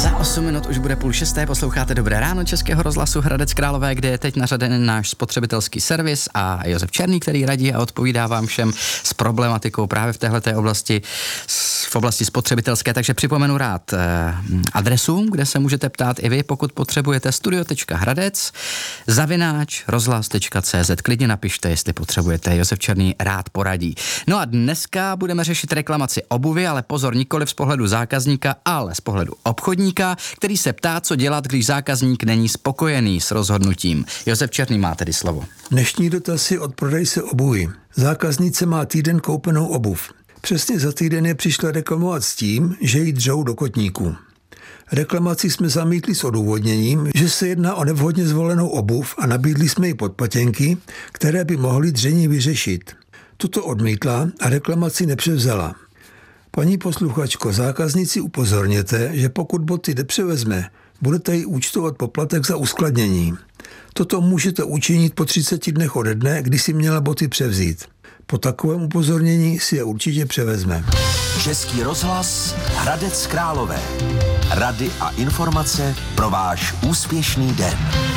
Za 8 minut už bude 5:30, posloucháte Dobré ráno Českého rozhlasu Hradec Králové, kde je teď nařaden náš spotřebitelský servis a Josef Černý, který radí a odpovídá vám všem s problematikou právě v téhleté oblasti, v oblasti spotřebitelské. Takže připomenu rád adresu, kde se můžete ptát i vy, pokud potřebujete studio.hradec@rozhlas.cz. Klidně napište, jestli potřebujete. Josef Černý rád poradí. No a dneska budeme řešit reklamaci obuvi, ale pozor, nikoli z pohledu zákazníka, ale z pohledu obchodníka, který se ptá, co dělat, když zákazník není spokojený s rozhodnutím. Josef Černý má tedy slovo. Dnešní dotaz je od prodejce obuvi. Zákaznice má týden koupenou obuv. Přesně za týden je přišla reklamovat s tím, že jí dřou do kotníku. Reklamaci jsme zamítli s odůvodněním, že se jedná o nevhodně zvolenou obuv a nabídli jsme jí podpatěnky, které by mohly dření vyřešit. Tuto odmítla a reklamaci nepřevzala. Paní posluchačko, zákaznici upozorněte, že pokud boty nepřevezme, budete jí účtovat poplatek za uskladnění. Toto můžete učinit po 30 dnech ode dne, kdy si měla boty převzít. Po takovém upozornění si je určitě převezme. Český rozhlas Hradec Králové. Rady a informace pro váš úspěšný den.